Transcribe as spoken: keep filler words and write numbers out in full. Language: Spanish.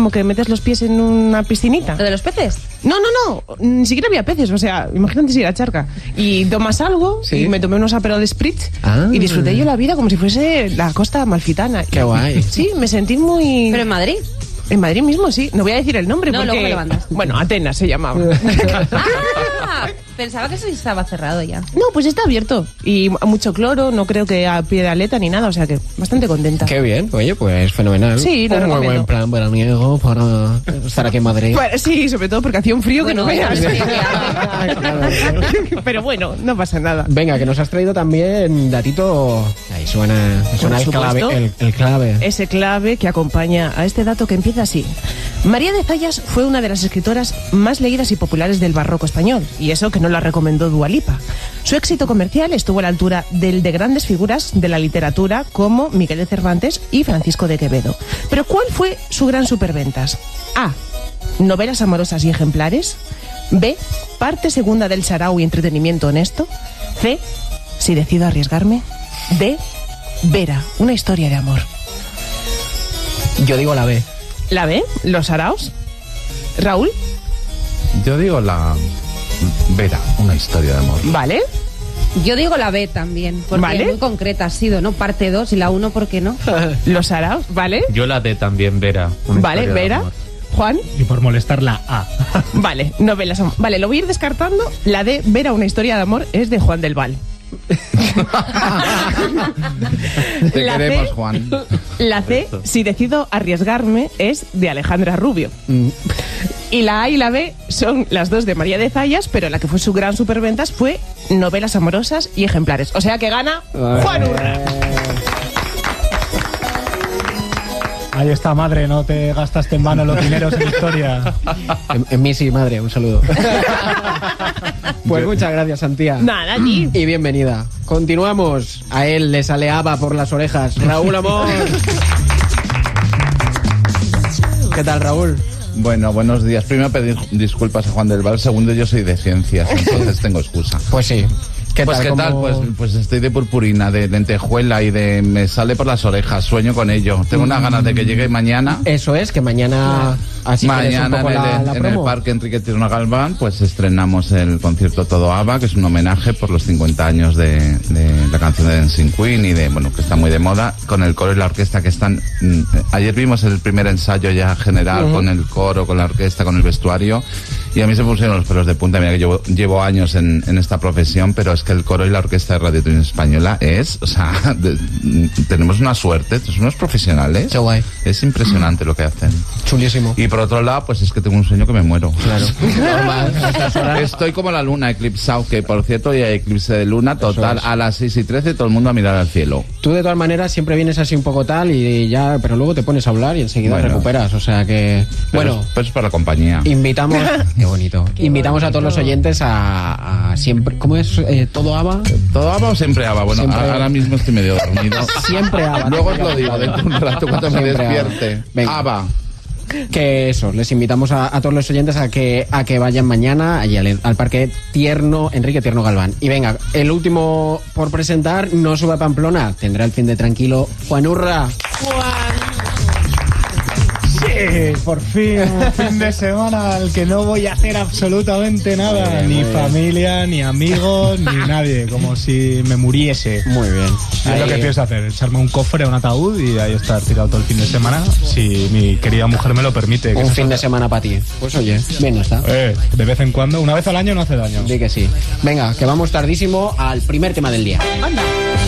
como que metes los pies en una piscinita. ¿Lo de los peces? No, no, no, ni siquiera había peces, o sea, imagínate si era charca. Y tomas algo, ¿sí? Y me tomé unos Aperol Spritz ah. y disfruté yo la vida como si fuese la costa amalfitana. Qué guay. Sí, me sentí muy... ¿Pero en Madrid? En Madrid mismo, sí. No voy a decir el nombre no, porque... luego me lo mandas. Bueno, Atenas se llamaba. Ah, pensaba que eso estaba cerrado ya. No, pues está abierto. Y mucho cloro, no creo que a pie de aleta ni nada, o sea que bastante contenta. Qué bien, oye, pues fenomenal. Sí, lo un recomiendo. muy buen plan veraniego para estar aquí en Madrid. Bueno, sí, sobre todo porque hacía un frío bueno, que no veas. Sí, pero bueno, no pasa nada. Venga, que nos has traído también datito... Ahí suena, suena el clave, el, el clave. Ese clave que acompaña a este dato que empieza así. María de Zayas fue una de las escritoras más leídas y populares del barroco español, y eso que no la recomendó Dua Lipa. Su éxito comercial estuvo a la altura del de grandes figuras de la literatura como Miguel de Cervantes y Francisco de Quevedo. Pero ¿cuál fue su gran superventas? A. Novelas amorosas y ejemplares. B. Parte segunda del sarao y entretenimiento honesto. C. Si decido arriesgarme. D. Vera, una historia de amor. Yo digo la B. ¿La B? ¿Los saraos? ¿Raúl? Yo digo la Vera, una historia de amor. ¿Vale? Yo digo la B también, porque ¿Vale? muy concreta ha sido, ¿no? Parte dos y la uno, ¿por qué no? ¿Los saraos? ¿Vale? Yo la D también, Vera. Vale, Vera. Juan. Y por molestar la A. Vale, novelas. Vale, lo voy a ir descartando. La D, Vera, una historia de amor, es de Juan del Val. Te la queremos, C, Juan. La C, si decido arriesgarme, es de Alejandra Rubio. Mm. Y la A y la B son las dos de María de Zayas, pero la que fue su gran superventas fue Novelas amorosas y ejemplares. O sea que gana Juan Urra. Ahí está, madre, no te gastaste en vano los dineros en historia. En, en mí sí, madre, un saludo. Pues muchas gracias, Santía. Nada, ni. Y bienvenida. Continuamos. A él le sale haba por las orejas. Raúl Amor. ¿Qué tal, Raúl? Bueno, buenos días. Primero pedir disculpas a Juan del Val. Segundo, yo soy de ciencias, entonces tengo excusa. Pues sí. ¿Qué pues tal, qué ¿cómo... tal, pues, pues estoy de purpurina, de lentejuela y de me sale por las orejas, sueño con ello. Tengo unas ganas de que llegue mañana. Eso es, que mañana así mañana un poco en, la, el, la en el Parque Enrique Tierno Galván pues estrenamos el concierto Todo ABBA, que es un homenaje por los cincuenta años de, de la canción de Dancing Queen y de, bueno, que está muy de moda, con el coro y la orquesta que están... Mm, ayer vimos el primer ensayo ya general, uh-huh, con el coro, con la orquesta, con el vestuario, y a mí se pusieron los pelos de punta. Mira que llevo, llevo años en, en esta profesión, pero es que el coro y la orquesta de Radio Televisión Española es, o sea, de, tenemos una suerte, son unos profesionales. Qué guay. Es impresionante lo que hacen. Chulísimo. Y por otro lado, pues es que tengo un sueño que me muero. Claro. Normal. Estoy como la luna eclipsado, que por cierto ya hay eclipse de luna total es. A las seis y trece, todo el mundo a mirar al cielo. Tú de todas maneras siempre vienes así un poco tal y ya, pero luego te pones a hablar y enseguida bueno, recuperas, o sea que... Pero bueno, es, pues es para la compañía. Invitamos... Qué bonito. Qué invitamos bonito. a todos los oyentes a, a siempre... ¿Cómo es? Eh, ¿Todo ABBA? ¿Todo ABBA o siempre ABBA? Bueno, siempre... ahora mismo estoy medio dormido. Siempre ABBA. Luego os lo digo dentro de un rato cuando me despierte. ABBA. Que eso, les invitamos a, a todos los oyentes a que a que vayan mañana allí al, al Parque Tierno, Enrique Tierno Galván. Y venga, el último por presentar, no sube a Pamplona, tendrá el fin de tranquilo, Juan Urra. Sí, por fin, un fin de semana al que no voy a hacer absolutamente nada, bien, ni familia, ni amigos, ni nadie, como si me muriese. Muy bien. Es ahí lo que pienso hacer, echarme un cofre a un ataúd y ahí estar tirado todo el fin de semana, si mi querida mujer me lo permite. Un fin de semana para ti. Pues oye, bien no está. Eh, de vez en cuando, una vez al año no hace daño. Di que sí. Venga, que vamos tardísimo al primer tema del día. Anda.